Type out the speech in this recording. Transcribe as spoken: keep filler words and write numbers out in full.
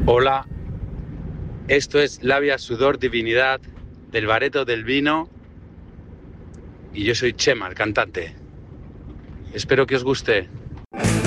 Hola, esto es Labia, Sudor, Divinidad del Bareto del Vino y yo soy Chema, el cantante. Espero que os guste.